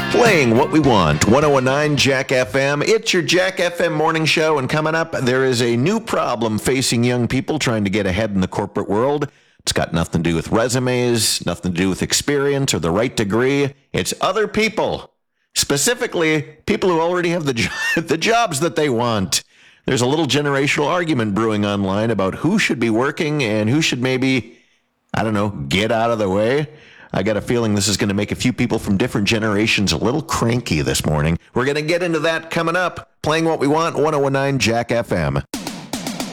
Playing what we want, 1019 Jack FM. It's your Jack FM morning show, and coming up, there is a new problem facing young people trying to get ahead in the corporate world. It's got nothing to do with resumes, nothing to do with experience or the right degree. It's other people, specifically people who already have the jobs that they want. There's a little generational argument brewing online about who should be working and who should maybe, get out of the way. I got a feeling this is going to make a few people from different generations a little cranky this morning. We're going to get into that coming up. Playing what we want, 1019 Jack FM.